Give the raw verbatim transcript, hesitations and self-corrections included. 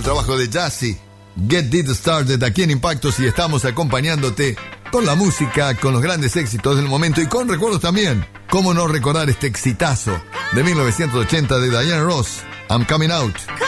trabajo de Jazzy, Get It Started, aquí en Impactos, y estamos acompañándote con la música, con los grandes éxitos del momento y con recuerdos también. ¿Cómo no recordar este exitazo de mil novecientos ochenta de Diana Ross, I'm Coming Out?